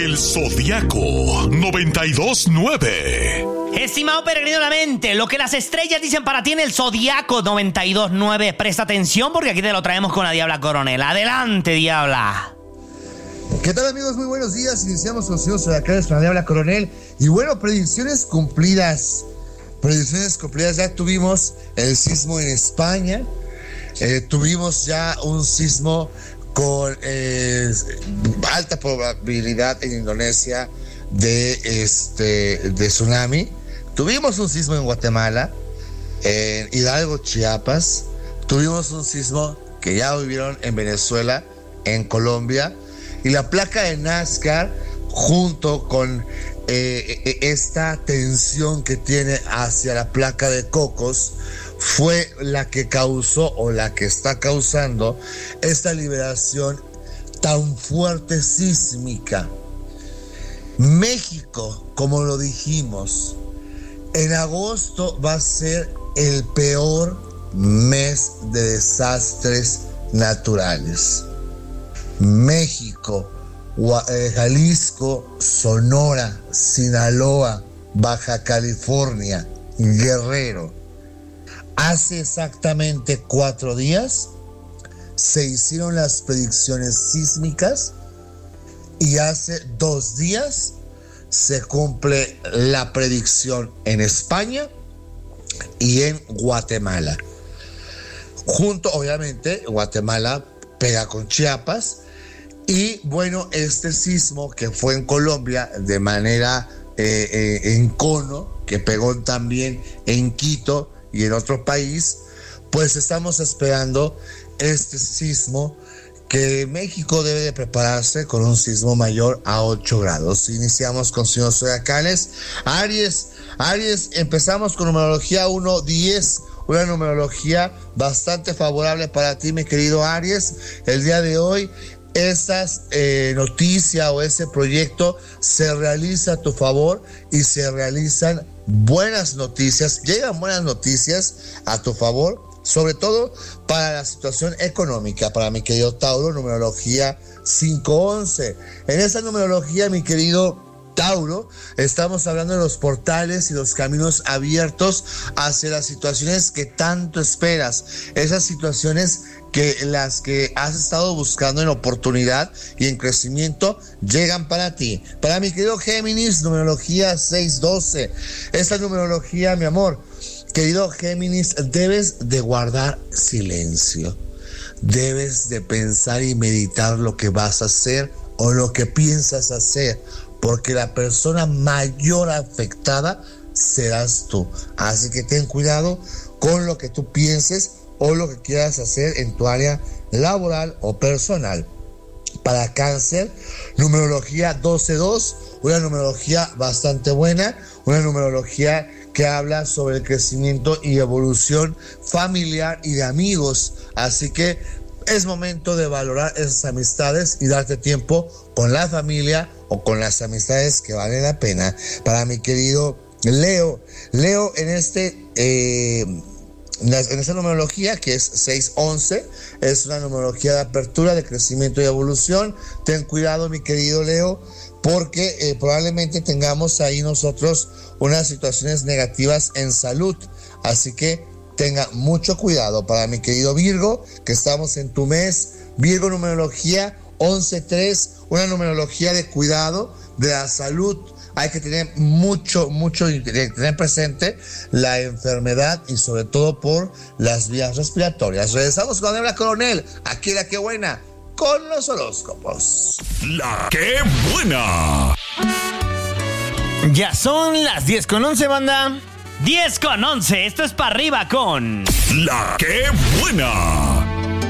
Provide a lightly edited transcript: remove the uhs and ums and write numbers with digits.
El Zodiaco 92.9. Estimado peregrino de la mente, lo que las estrellas dicen para ti en el Zodiaco 92.9. Presta atención porque aquí te lo traemos con la Diabla Coronel. Adelante, Diabla. ¿Qué tal, amigos? Muy buenos días. Iniciamos con los signos zodiacales con la Diabla Coronel. Y bueno, predicciones cumplidas. Predicciones cumplidas. Ya tuvimos el sismo en España. Tuvimos ya un sismo con alta probabilidad en Indonesia de tsunami. Tuvimos un sismo en Guatemala, en Hidalgo, Chiapas. Tuvimos un sismo que ya vivieron en Venezuela, en Colombia. Y la placa de Nazca, junto con esta tensión que tiene hacia la placa de Cocos, fue la que causó o la que está causando esta liberación tan fuerte sísmica. México, como lo dijimos, en agosto va a ser el peor mes de desastres naturales. México, Jalisco, Sonora, Sinaloa, Baja California, Guerrero. Hace exactamente 4 días se hicieron las predicciones sísmicas y hace 2 días se cumple la predicción en España y en Guatemala. Junto, obviamente, Guatemala pega con Chiapas. Y bueno, este sismo que fue en Colombia de manera en cono, que pegó también en Quito y en otro país, pues estamos esperando este sismo, que México debe de prepararse con un sismo mayor a 8 grados. Iniciamos con signos zodiacales. Aries, empezamos con numerología 1-10, una numerología bastante favorable para ti, mi querido Aries. El día de hoy, esta noticia o ese proyecto se realiza a tu favor y se realizan buenas noticias, llegan buenas noticias a tu favor, sobre todo para la situación económica. Para mi querido Tauro, numerología 5-11. En esta numerología, mi querido Tauro, estamos hablando de los portales y los caminos abiertos hacia las situaciones que tanto esperas, esas situaciones que las que has estado buscando en oportunidad y en crecimiento llegan para ti. Para mi querido Géminis, numerología 6-12. Esta numerología, mi amor, querido Géminis, debes de guardar silencio. Debes de pensar y meditar lo que vas a hacer o lo que piensas hacer, porque la persona mayor afectada serás tú. Así que ten cuidado con lo que tú pienses o lo que quieras hacer en tu área laboral o personal. Para Cáncer, numerología 12-2, una numerología bastante buena, una numerología que habla sobre el crecimiento y evolución familiar y de amigos. Así que es momento de valorar esas amistades y darte tiempo con la familia o con las amistades que valen la pena. Para mi querido Leo, en esa numerología que es 6-11, es una numerología de apertura, de crecimiento y evolución. Ten cuidado, mi querido Leo, porque probablemente tengamos ahí nosotros unas situaciones negativas en salud. Así que tenga mucho cuidado. Para mi querido Virgo, que estamos en tu mes, Virgo, numerología 11-3, una numerología de cuidado, de la salud. Hay que tener mucho, tener presente la enfermedad y sobre todo por las vías respiratorias. Regresamos con Diabla Coronel, aquí la que buena, con los horóscopos. La que buena. Ya son las 10:11, banda. 10:11, esto es para arriba con La que buena.